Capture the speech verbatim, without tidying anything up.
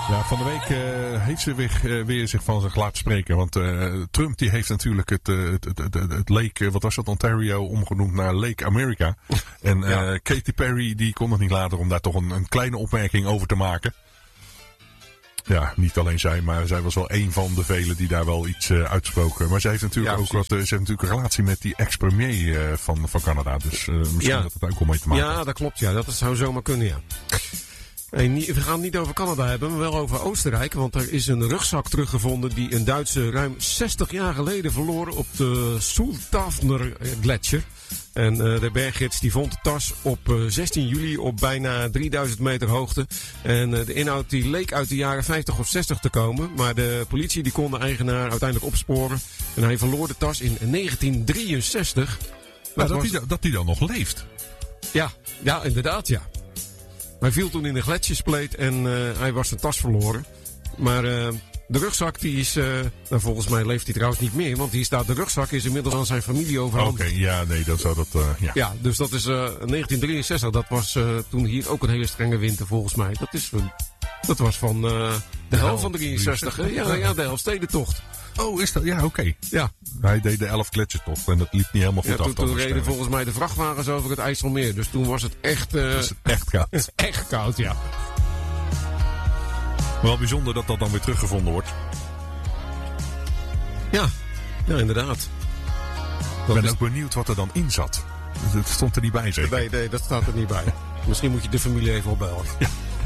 Ja, van de week uh, heeft ze weer, uh, weer zich van zich laten spreken. Want uh, Trump die heeft natuurlijk het, uh, het, het, het, het Lake, uh, wat was dat, Ontario omgenoemd naar Lake America. En uh, ja. Katy Perry die kon het niet laten om daar toch een, een kleine opmerking over te maken. Ja, niet alleen zij, maar zij was wel een van de velen die daar wel iets uh, uitsproken. Maar zij heeft natuurlijk ja, ook wat, uh, ze heeft natuurlijk een relatie met die ex-premier uh, van, van Canada. Dus uh, misschien ja. dat het ook wel mee te maken Ja, dat klopt. Ja, dat zou zomaar kunnen, ja. Hey, niet, we gaan het niet over Canada hebben, maar wel over Oostenrijk. Want er is een rugzak teruggevonden die een Duitse ruim zestig jaar geleden verloor op de Sultafner Gletscher. En uh, de berggids die vond de tas op uh, zestien juli op bijna drieduizend meter hoogte. En uh, de inhoud die leek uit de jaren vijftig of zestig te komen. Maar de politie die kon de eigenaar uiteindelijk opsporen. En hij verloor de tas in negentien drieënzestig. Nou, dat, was... die, dat die dan nog leeft. Ja, ja, inderdaad ja. Hij viel toen in een gletsjerspleet en uh, hij was zijn tas verloren. Maar uh, de rugzak die is, uh, nou volgens mij leeft hij trouwens niet meer. Want hier staat, de rugzak is inmiddels aan zijn familie overhandigd. Oké, okay, ja, nee, dat zou dat, uh, ja. Ja, dus dat is uh, negentien drieënzestig. Dat was uh, toen hier ook een hele strenge winter volgens mij. Dat is, uh, dat was van uh, de helft van drieënzestig. Hè? Ja, ja, de Elfstedentocht. Oh, is dat? Ja, oké. Okay. Ja. Hij deed de elf gletsjertocht en dat liep niet helemaal goed ja, af. Toen, toen reden volgens mij de vrachtwagens over het IJsselmeer. Dus toen was het echt... Uh, was het echt koud. echt koud, ja. Wel bijzonder dat dat dan weer teruggevonden wordt. Ja, ja inderdaad. Ik ben is... ook benieuwd wat er dan in zat. Dat stond er niet bij, zeker? Nee, nee, dat staat er niet bij. Misschien moet je de familie even opbellen. Ja.